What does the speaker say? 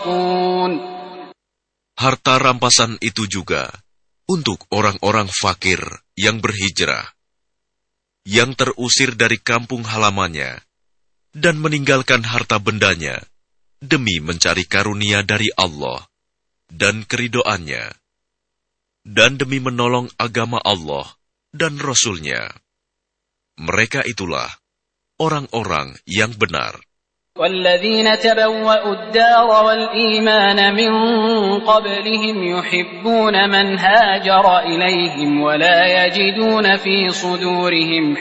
يترقون. Harta rampasan itu juga untuk orang-orang fakir yang berhijrah, yang terusir dari kampung halamannya, dan meninggalkan harta bendanya demi mencari karunia dari Allah dan keridoannya, dan demi menolong agama Allah dan Rasul-Nya. Mereka itulah orang-orang yang benar. والذين تبوأوا الدار والإيمان من قبلهم يحبون من هاجر إليهم ولا يجدون في صدورهم